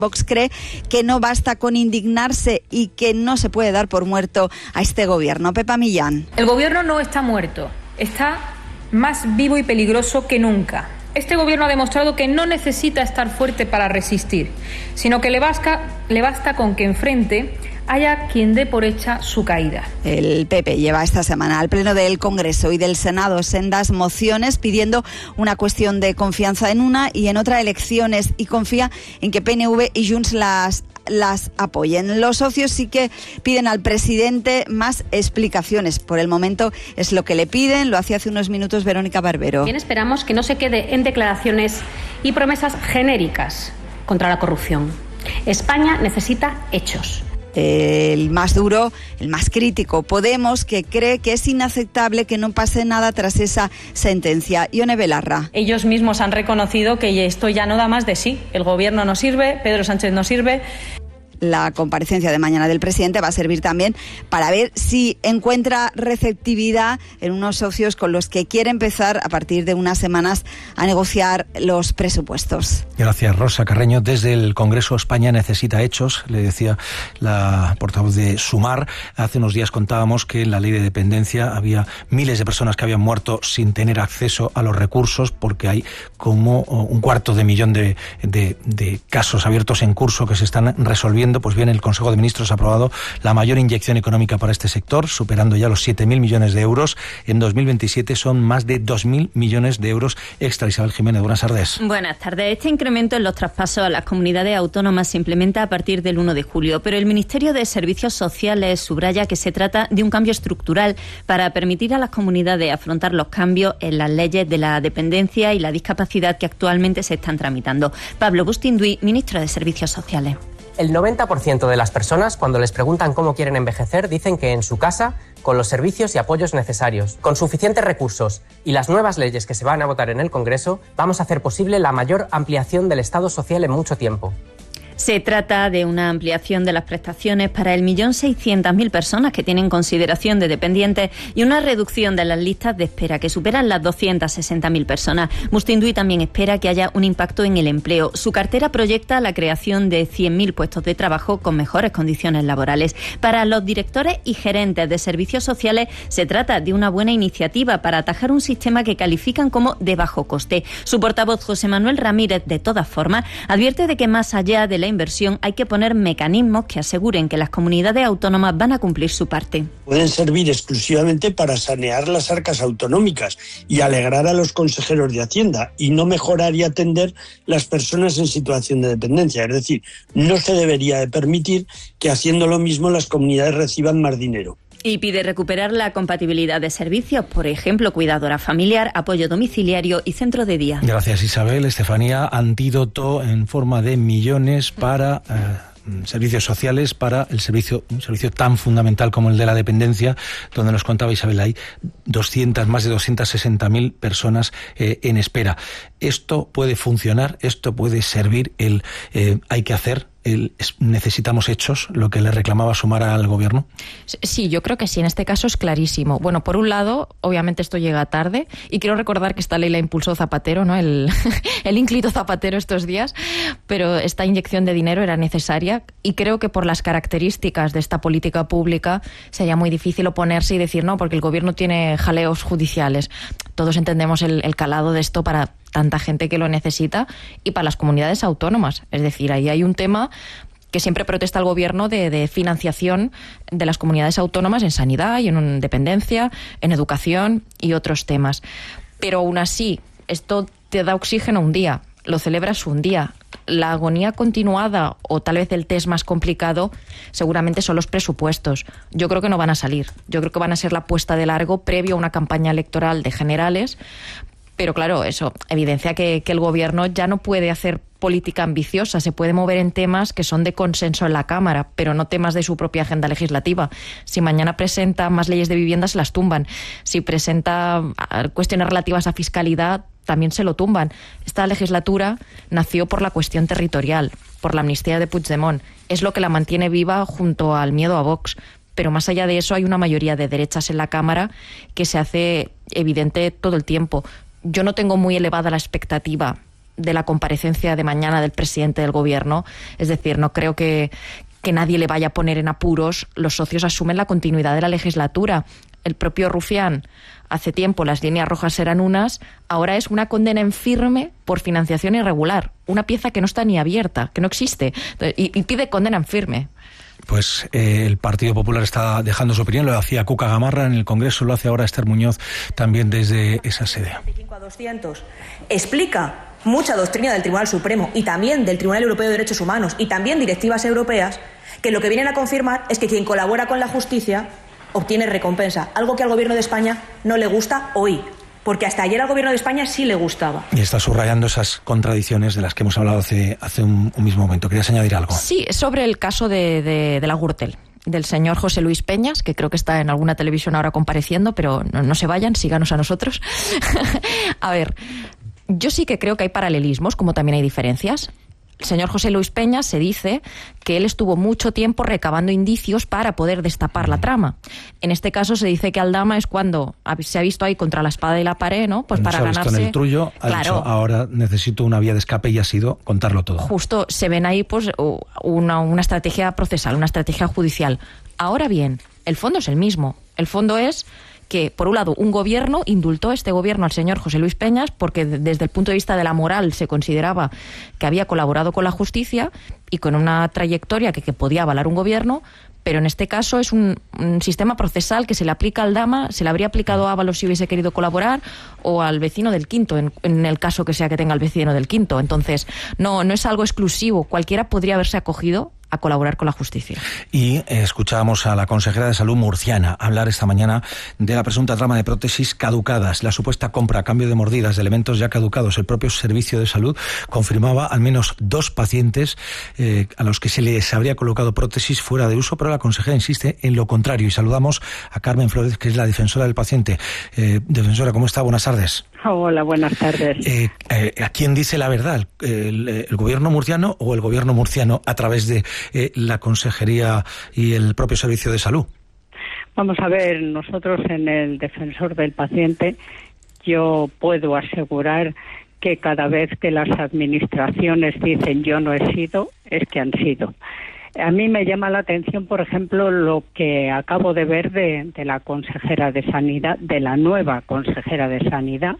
Vox cree que no basta con indignarse y que no se puede dar por muerto a este gobierno. Pepa Millán. El gobierno no está muerto, está más vivo y peligroso que nunca. Este gobierno ha demostrado que no necesita estar fuerte para resistir, sino que le basta con que enfrente haya quien dé por hecha su caída. El PP lleva esta semana al Pleno del Congreso y del Senado sendas mociones pidiendo una cuestión de confianza en una y en otra elecciones, y confía en que PNV y Junts las apoyen. Los socios sí que piden al presidente más explicaciones. Por el momento es lo que le piden. Lo hacía hace unos minutos Verónica Barbero. Bien, esperamos que no se quede en declaraciones y promesas genéricas contra la corrupción. España necesita hechos. El más duro, el más crítico, Podemos, que cree que es inaceptable que no pase nada tras esa sentencia. Ione Belarra. Ellos mismos han reconocido que esto ya no da más de sí. El gobierno no sirve, Pedro Sánchez no sirve. La comparecencia de mañana del presidente va a servir también para ver si encuentra receptividad en unos socios con los que quiere empezar a partir de unas semanas a negociar los presupuestos. Gracias, Rosa Carreño. Desde el Congreso, España necesita hechos, le decía la portavoz de Sumar. Hace unos días contábamos que en la ley de dependencia había miles de personas que habían muerto sin tener acceso a los recursos, porque hay como 250.000 de casos abiertos en curso que se están resolviendo. Pues bien, el Consejo de Ministros ha aprobado la mayor inyección económica para este sector, superando ya los 7.000 millones de euros. En 2027 son más de 2.000 millones de euros extra. Isabel Jiménez, buenas tardes. Buenas tardes. Este incremento en los traspasos a las comunidades autónomas se implementa a partir del 1 de julio, pero el Ministerio de Servicios Sociales subraya que se trata de un cambio estructural para permitir a las comunidades afrontar los cambios en las leyes de la dependencia y la discapacidad que actualmente se están tramitando. Pablo Bustinduy, ministro de Servicios Sociales. El 90% de las personas, cuando les preguntan cómo quieren envejecer, dicen que en su casa, con los servicios y apoyos necesarios, con suficientes recursos y las nuevas leyes que se van a votar en el Congreso, vamos a hacer posible la mayor ampliación del Estado social en mucho tiempo. Se trata de una ampliación de las prestaciones para el 1.600.000 personas que tienen consideración de dependientes y una reducción de las listas de espera que superan las 260.000 personas. Bustinduy también espera que haya un impacto en el empleo. Su cartera proyecta la creación de 100.000 puestos de trabajo con mejores condiciones laborales. Para los directores y gerentes de servicios sociales se trata de una buena iniciativa para atajar un sistema que califican como de bajo coste. Su portavoz, José Manuel Ramírez, de todas formas, advierte de que más allá de la inversión hay que poner mecanismos que aseguren que las comunidades autónomas van a cumplir su parte. Pueden servir exclusivamente para sanear las arcas autonómicas y alegrar a los consejeros de Hacienda, y no mejorar y atender las personas en situación de dependencia. Es decir, no se debería de permitir que haciendo lo mismo las comunidades reciban más dinero. Y pide recuperar la compatibilidad de servicios, por ejemplo, cuidadora familiar, apoyo domiciliario y centro de día. Gracias, Isabel. Estefanía, antídoto en forma de millones para servicios sociales, para un servicio tan fundamental como el de la dependencia, donde nos contaba Isabel, hay más de 260.000 personas en espera. Esto puede funcionar, esto puede servir, hay que hacer. ¿Necesitamos hechos, lo que le reclamaba Sumar al gobierno? Sí, yo creo que sí, en este caso es clarísimo. Bueno, por un lado, obviamente esto llega tarde, y quiero recordar que esta ley la impulsó Zapatero, ¿no? El ínclito Zapatero estos días, pero esta inyección de dinero era necesaria, y creo que por las características de esta política pública sería muy difícil oponerse y decir no, porque el gobierno tiene jaleos judiciales. Todos entendemos el calado de esto para tanta gente que lo necesita y para las comunidades autónomas. Es decir, ahí hay un tema que siempre protesta el gobierno de financiación de las comunidades autónomas en sanidad y en dependencia, en educación y otros temas. Pero aún así, esto te da oxígeno un día, lo celebras un día. La agonía continuada, o tal vez el test más complicado, seguramente son los presupuestos. Yo creo que no van a salir. Yo creo que van a ser la puesta de largo previo a una campaña electoral de generales. Pero claro, eso evidencia que el gobierno ya no puede hacer política ambiciosa, se puede mover en temas que son de consenso en la Cámara, pero no temas de su propia agenda legislativa. Si mañana presenta más leyes de vivienda, se las tumban. Si presenta cuestiones relativas a fiscalidad, también se lo tumban. Esta legislatura nació por la cuestión territorial, por la amnistía de Puigdemont. Es lo que la mantiene viva junto al miedo a Vox. Pero más allá de eso, hay una mayoría de derechas en la Cámara que se hace evidente todo el tiempo. Yo no tengo muy elevada la expectativa de la comparecencia de mañana del presidente del Gobierno. Es decir, no creo que nadie le vaya a poner en apuros. Los socios asumen la continuidad de la legislatura. El propio Rufián, hace tiempo las líneas rojas eran unas, ahora es una condena en firme por financiación irregular, una pieza que no está ni abierta, que no existe, y pide condena en firme. Pues el Partido Popular está dejando su opinión, lo hacía Cuca Gamarra en el Congreso, lo hace ahora Esther Muñoz también desde esa sede. 25 a 200 explica mucha doctrina del Tribunal Supremo y también del Tribunal Europeo de Derechos Humanos y también directivas europeas, que lo que vienen a confirmar es que quien colabora con la justicia obtiene recompensa, algo que al Gobierno de España no le gusta hoy, porque hasta ayer al Gobierno de España sí le gustaba. Y está subrayando esas contradicciones de las que hemos hablado hace un mismo momento. ¿Querías añadir algo? Sí, sobre el caso de la Gürtel, del señor José Luis Peñas, que creo que está en alguna televisión ahora compareciendo, pero no se vayan, síganos a nosotros. A ver, yo sí que creo que hay paralelismos, como también hay diferencias. El señor José Luis Peñas se dice que él estuvo mucho tiempo recabando indicios para poder destapar la trama. En este caso se dice que Aldama es cuando se ha visto ahí contra la espada y la pared, ¿no? Pues para ganarse... en el trullo, ha dicho, ahora necesito una vía de escape y ha sido contarlo todo. Justo, se ven ahí pues una estrategia procesal, una estrategia judicial. Ahora bien, el fondo es el mismo. El fondo es que, por un lado, un gobierno indultó este gobierno al señor José Luis Peñas porque desde el punto de vista de la moral se consideraba que había colaborado con la justicia y con una trayectoria que podía avalar un gobierno, pero en este caso es un sistema procesal que se le aplica al Dama, se le habría aplicado a Ábalos si hubiese querido colaborar, o al vecino del Quinto, en el caso que sea que tenga el vecino del Quinto. Entonces, no es algo exclusivo, cualquiera podría haberse acogido a colaborar con la justicia. Y escuchábamos a la consejera de Salud murciana hablar esta mañana de la presunta trama de prótesis caducadas, la supuesta compra a cambio de mordidas de elementos ya caducados. El propio Servicio de Salud confirmaba al menos 2 pacientes a los que se les habría colocado prótesis fuera de uso, pero la consejera insiste en lo contrario. Y saludamos a Carmen Flores, que es la defensora del paciente. Defensora, ¿cómo está? Buenas tardes. Hola, buenas tardes. ¿A quién dice la verdad? ¿El gobierno murciano o el gobierno murciano a través de la Consejería y el propio Servicio de Salud? Vamos a ver, nosotros en el Defensor del Paciente, yo puedo asegurar que cada vez que las administraciones dicen yo no he sido, es que han sido. A mí me llama la atención, por ejemplo, lo que acabo de ver de la consejera de Sanidad, de la nueva consejera de Sanidad.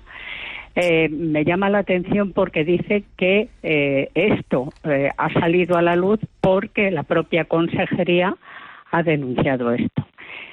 Me llama la atención porque dice que esto ha salido a la luz porque la propia consejería ha denunciado esto.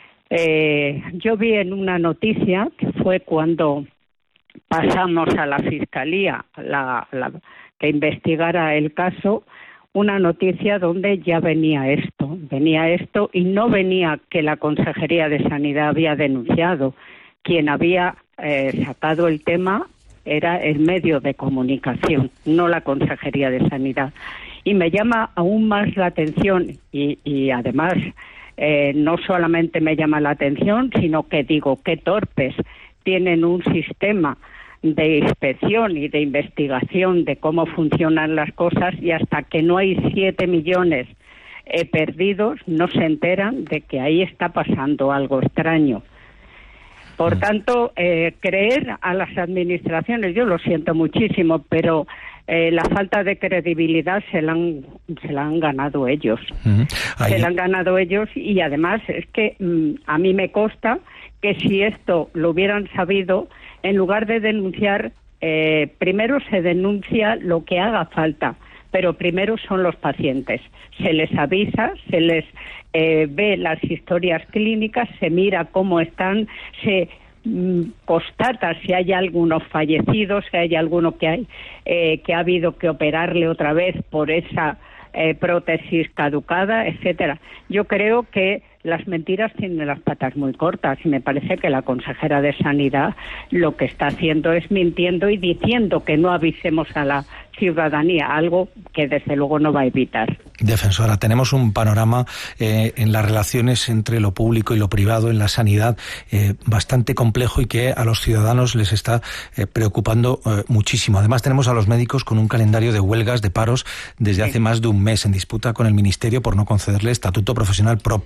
Yo vi en una noticia que fue cuando pasamos a la Fiscalía que investigara el caso, una noticia donde ya venía esto y no venía que la Consejería de Sanidad había denunciado. Quien había sacado el tema era el medio de comunicación, no la Consejería de Sanidad. Y me llama aún más la atención y además no solamente me llama la atención, sino que digo, qué torpes tienen un sistema de inspección y de investigación de cómo funcionan las cosas y hasta que no hay 7 millones perdidos no se enteran de que ahí está pasando algo extraño. Por tanto, creer a las administraciones, yo lo siento muchísimo, pero la falta de credibilidad se la han ganado ellos. Se la han ganado ellos y además es que a mí me consta que si esto lo hubieran sabido, en lugar de denunciar, primero se denuncia lo que haga falta, pero primero son los pacientes. Se les avisa, se les ve las historias clínicas, se mira cómo están, se constata si hay algunos fallecidos, si hay alguno que ha habido que operarle otra vez por esa prótesis caducada, etcétera. Yo creo que las mentiras tienen las patas muy cortas y me parece que la consejera de Sanidad lo que está haciendo es mintiendo y diciendo que no avisemos a la ciudadanía, algo que desde luego no va a evitar. Defensora, tenemos un panorama en las relaciones entre lo público y lo privado en la sanidad bastante complejo y que a los ciudadanos les está preocupando muchísimo. Además tenemos a los médicos con un calendario de huelgas, de paros desde hace más de un mes en disputa con el Ministerio por no concederle estatuto profesional propio.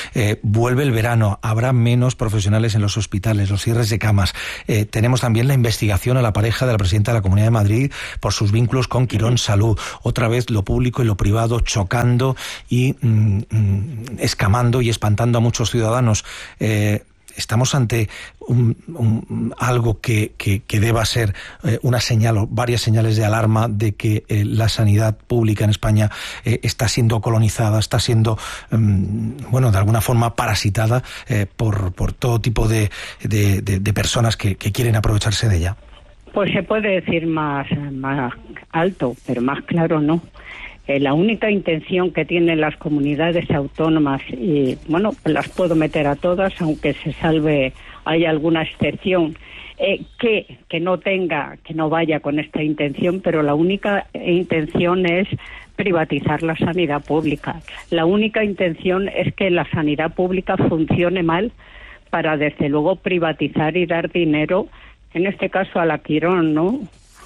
Vuelve el verano, habrá menos profesionales en los hospitales, los cierres de camas. Tenemos también la investigación a la pareja de la presidenta de la Comunidad de Madrid por sus vínculos con Quirón Salud. Otra vez lo público y lo privado chocando y escamando y espantando a muchos ciudadanos. Estamos ante algo que deba ser una señal o varias señales de alarma de que la sanidad pública en España está siendo colonizada, está siendo, de alguna forma parasitada por todo tipo de personas que quieren aprovecharse de ella. Pues se puede decir más alto, pero más claro no. La única intención que tienen las comunidades autónomas, y las puedo meter a todas, aunque se salve, hay alguna excepción, que no vaya con esta intención, pero la única intención es privatizar la sanidad pública. La única intención es que la sanidad pública funcione mal para, desde luego, privatizar y dar dinero, en este caso a la Quirón, ¿no?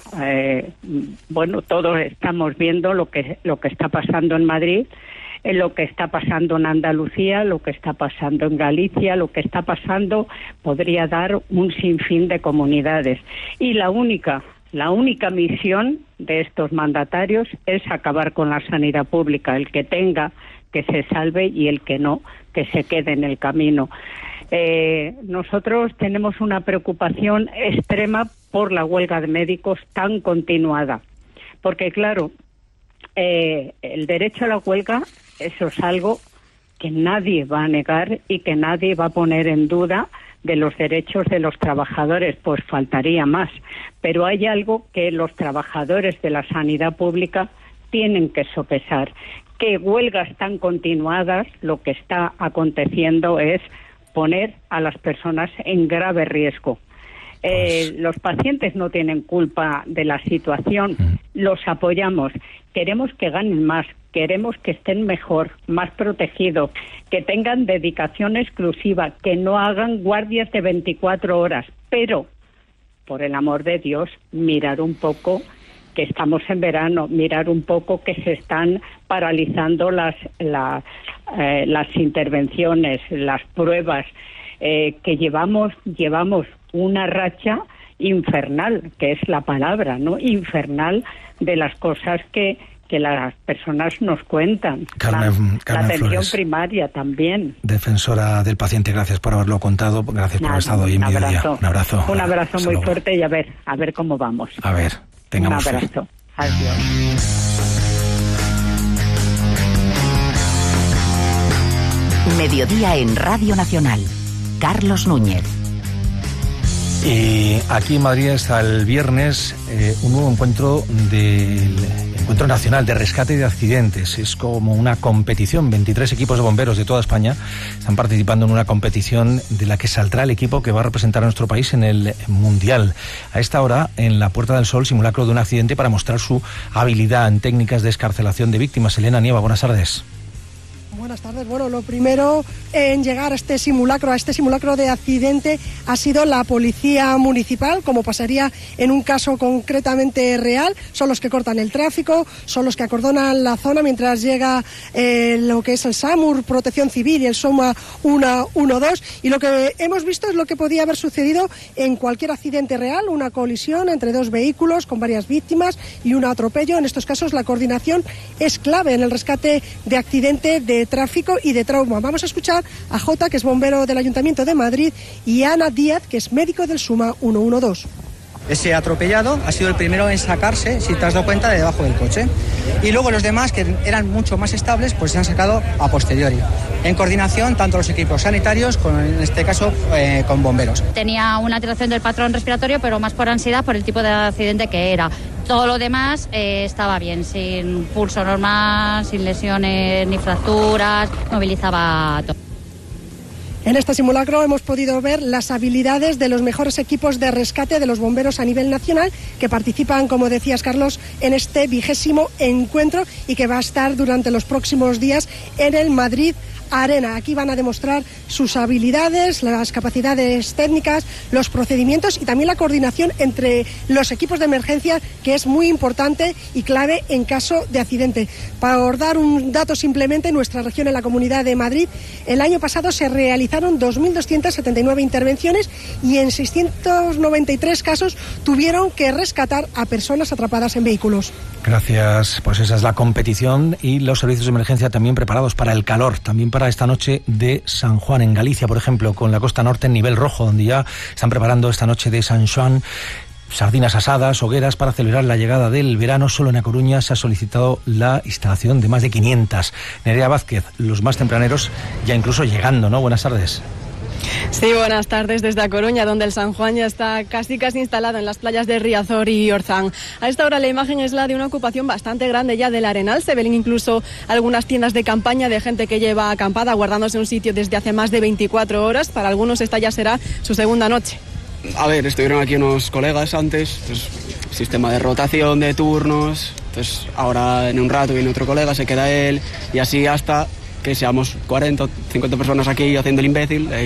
Todos estamos viendo lo que está pasando en Madrid, lo que está pasando en Andalucía, lo que está pasando en Galicia, lo que está pasando, podría dar un sinfín de comunidades. Y la única misión de estos mandatarios es acabar con la sanidad pública. El que tenga, que se salve, y el que no, que se quede en el camino. Nosotros tenemos una preocupación extrema por la huelga de médicos tan continuada, porque claro, el derecho a la huelga, eso es algo que nadie va a negar y que nadie va a poner en duda de los derechos de los trabajadores, pues faltaría más, pero hay algo que los trabajadores de la sanidad pública tienen que sopesar, que huelgas tan continuadas lo que está aconteciendo es poner a las personas en grave riesgo. Los pacientes no tienen culpa de la situación, los apoyamos, queremos que ganen más, queremos que estén mejor, más protegidos, que tengan dedicación exclusiva, que no hagan guardias de 24 horas, pero, por el amor de Dios, mirar un poco que estamos en verano, mirar un poco que se están paralizando las intervenciones, las pruebas, que llevamos una racha infernal, que es la palabra, ¿no? Infernal, de las cosas que las personas nos cuentan. Carmen la atención Flores, primaria también. Defensora del paciente, gracias por haberlo contado, gracias por haber estado hoy en Mediodía. Un abrazo. Un abrazo muy fuerte y a ver cómo vamos. A ver, tengamos un abrazo. Fe. Adiós. Mediodía en Radio Nacional. Carlos Núñez. Y aquí en Madrid está el viernes un nuevo encuentro del Encuentro Nacional de Rescate de Accidentes. Es como una competición, 23 equipos de bomberos de toda España están participando en una competición de la que saldrá el equipo que va a representar a nuestro país en el Mundial. A esta hora, en la Puerta del Sol, simulacro de un accidente para mostrar su habilidad en técnicas de excarcelación de víctimas. Elena Nieva, buenas tardes. Buenas tardes. Bueno, lo primero en llegar a este simulacro de accidente ha sido la policía municipal, como pasaría en un caso concretamente real. Son los que cortan el tráfico, son los que acordonan la zona mientras llega lo que es el SAMUR, Protección Civil, y el SOMA 112. Y lo que hemos visto es lo que podía haber sucedido en cualquier accidente real, una colisión entre dos vehículos con varias víctimas y un atropello. En estos casos la coordinación es clave en el rescate de accidente de tráfico y de trauma. Vamos a escuchar a Jota, que es bombero del Ayuntamiento de Madrid, y a Ana Díaz, que es médico del SUMA 112. Ese atropellado ha sido el primero en sacarse, si te has dado cuenta, de debajo del coche. Y luego los demás, que eran mucho más estables, pues se han sacado a posteriori. En coordinación, tanto los equipos sanitarios, como en este caso con bomberos. Tenía una alteración del patrón respiratorio, pero más por ansiedad, por el tipo de accidente que era. Todo lo demás estaba bien, sin pulso normal, sin lesiones ni fracturas, movilizaba todo. En este simulacro hemos podido ver las habilidades de los mejores equipos de rescate de los bomberos a nivel nacional que participan, como decías, Carlos, en este 20º encuentro y que va a estar durante los próximos días en el Madrid arena. Aquí van a demostrar sus habilidades, las capacidades técnicas, los procedimientos y también la coordinación entre los equipos de emergencia, que es muy importante y clave en caso de accidente. Para dar un dato simplemente, en nuestra región, en la Comunidad de Madrid, el año pasado se realizaron 2.279 intervenciones y en 693 casos tuvieron que rescatar a personas atrapadas en vehículos. Gracias, pues esa es la competición y los servicios de emergencia también preparados para el calor, también para esta noche de San Juan en Galicia, por ejemplo, con la costa norte en nivel rojo, donde ya están preparando esta noche de San Juan sardinas asadas, hogueras para celebrar la llegada del verano. Solo en A Coruña se ha solicitado la instalación de más de 500. Nerea Vázquez, los más tempraneros ya incluso llegando, ¿no? Buenas tardes. Sí, buenas tardes desde A Coruña, donde el San Juan ya está casi instalado en las playas de Riazor y Orzán. A esta hora la imagen es la de una ocupación bastante grande ya del Arenal. Se ven incluso algunas tiendas de campaña de gente que lleva acampada, guardándose un sitio desde hace más de 24 horas. Para algunos esta ya será su segunda noche. A ver, estuvieron aquí unos colegas antes, pues, sistema de rotación de turnos, entonces ahora en un rato viene otro colega, se queda él y así hasta que seamos 40 o 50 personas aquí haciendo el imbécil. ¿Cuánto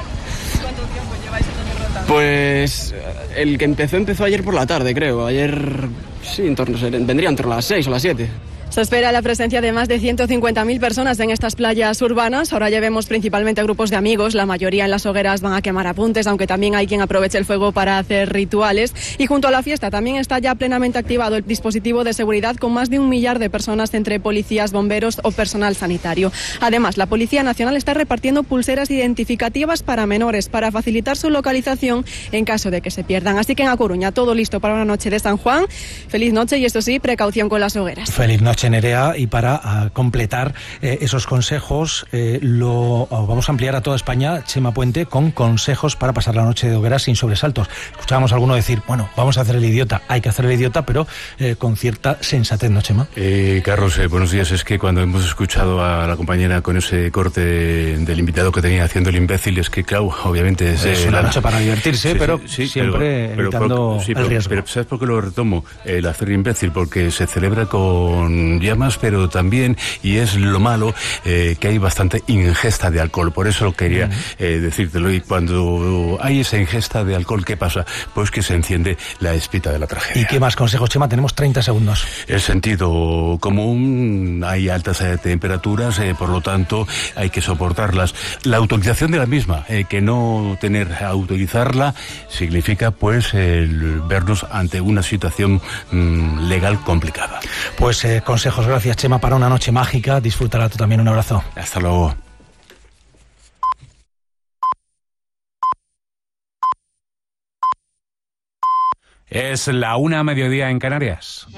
tiempo lleváis haciendo rota? Pues el que empezó ayer por la tarde, creo. Ayer, sí, vendría entre las 6 o las 7. Se espera la presencia de más de 150.000 personas en estas playas urbanas. Ahora ya vemos principalmente a grupos de amigos. La mayoría en las hogueras van a quemar apuntes, aunque también hay quien aproveche el fuego para hacer rituales. Y junto a la fiesta también está ya plenamente activado el dispositivo de seguridad con más de 1 millar de personas entre policías, bomberos o personal sanitario. Además, la Policía Nacional está repartiendo pulseras identificativas para menores para facilitar su localización en caso de que se pierdan. Así que en A Coruña todo listo para una noche de San Juan. Feliz noche y, esto sí, precaución con las hogueras. Feliz noche, Nerea, y para completar esos consejos lo vamos a ampliar a toda España, Chema Puente, con consejos para pasar la noche de hogueras sin sobresaltos. Escuchábamos a alguno decir, bueno, vamos a hacer el idiota, hay que hacer el idiota, pero con cierta sensatez, ¿no, Chema? Carlos, buenos días. Es que cuando hemos escuchado a la compañera con ese corte del invitado que tenía haciendo el imbécil, es que, claro, obviamente es una noche para divertirse, sí, pero sí, siempre evitando el riesgo. Pero ¿sabes por qué lo retomo? El hacer imbécil, porque se celebra con llamas, pero también, y es lo malo, que hay bastante ingesta de alcohol. Por eso quería decírtelo. Y cuando hay esa ingesta de alcohol, ¿qué pasa? Pues que se enciende la espita de la tragedia. ¿Y qué más consejos, Chema? Tenemos 30 segundos. El sentido común, hay altas temperaturas, por lo tanto hay que soportarlas. La utilización de la misma, que no tener a utilizarla, significa pues el vernos ante una situación legal complicada. Pues consejos, gracias, Chema, para una noche mágica. Disfrútala tú también, un abrazo. Hasta luego. Es la 1:00 en Canarias.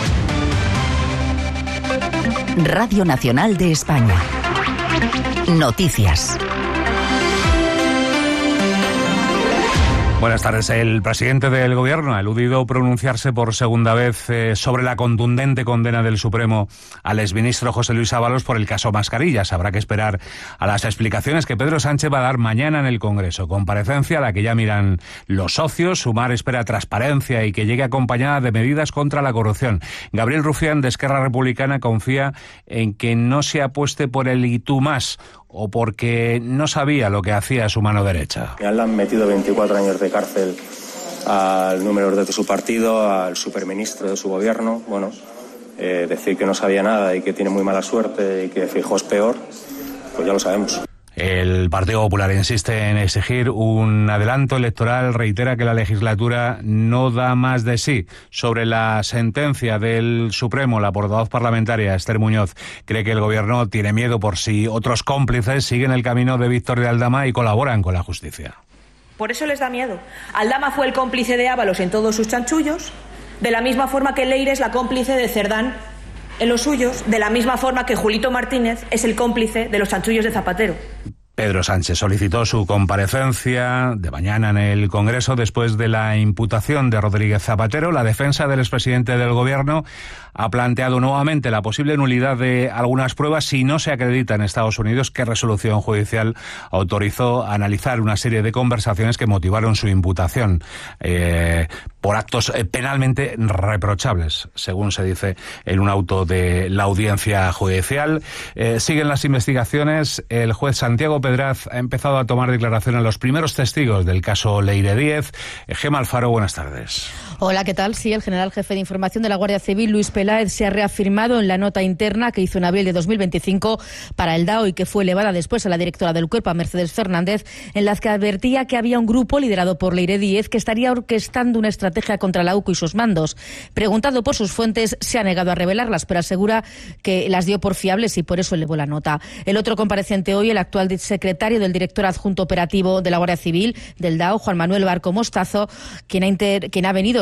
Radio Nacional de España. Noticias. Buenas tardes. El presidente del Gobierno ha eludido pronunciarse por segunda vez sobre la contundente condena del Supremo al exministro José Luis Ábalos por el caso Mascarillas. Habrá que esperar a las explicaciones que Pedro Sánchez va a dar mañana en el Congreso. Comparecencia a la que ya miran los socios. Sumar espera transparencia y que llegue acompañada de medidas contra la corrupción. Gabriel Rufián, de Esquerra Republicana, confía en que no se apueste por el y tú más, o porque no sabía lo que hacía su mano derecha. Le han metido 24 años de cárcel al número 2 de su partido, al superministro de su gobierno. Bueno, decir que no sabía nada y que tiene muy mala suerte y que Feijóo es peor, pues ya lo sabemos. El Partido Popular insiste en exigir un adelanto electoral, reitera que la legislatura no da más de sí. Sobre la sentencia del Supremo, la portavoz parlamentaria Esther Muñoz cree que el Gobierno tiene miedo por si otros cómplices siguen el camino de Víctor de Aldama y colaboran con la justicia. Por eso les da miedo. Aldama fue el cómplice de Ábalos en todos sus chanchullos, de la misma forma que Leire es la cómplice de Cerdán en los suyos, de la misma forma que Julito Martínez es el cómplice de los chanchullos de Zapatero. Pedro Sánchez solicitó su comparecencia de mañana en el Congreso después de la imputación de Rodríguez Zapatero. La defensa del expresidente del Gobierno ha planteado nuevamente la posible nulidad de algunas pruebas si no se acredita en Estados Unidos qué resolución judicial autorizó a analizar una serie de conversaciones que motivaron su imputación por actos penalmente reprochables, según se dice en un auto de la audiencia judicial. Siguen las investigaciones. El juez Santiago Pedraz ha empezado a tomar declaración a los primeros testigos del caso Leire Díez. Gemma Alfaro, buenas tardes. Hola, ¿qué tal? Sí, el general jefe de información de la Guardia Civil, Luis Peláez, se ha reafirmado en la nota interna que hizo en abril de 2025 para el DAO y que fue elevada después a la directora del Cuerpo, a Mercedes Fernández, en la que advertía que había un grupo liderado por Leire Díez que estaría orquestando una estrategia contra la UCO y sus mandos. Preguntado por sus fuentes, se ha negado a revelarlas, pero asegura que las dio por fiables y por eso elevó la nota. El otro compareciente hoy, el actual secretario del director adjunto operativo de la Guardia Civil, del DAO, Juan Manuel Barco Mostazo, quien ha venido